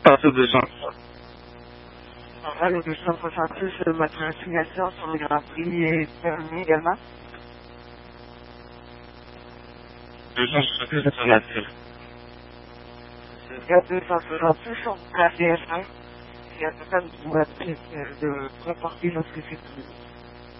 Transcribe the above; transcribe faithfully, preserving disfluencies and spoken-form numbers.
Pas de besoin. Voilà, le deux cent soixante-six, votre signature sur le Grand Prix est permis également. deux cent soixante-six alternative. Il y a deux cent soixante-six sur le K C S un. Il y a personne qui vous a dit de reporter notre sécurité.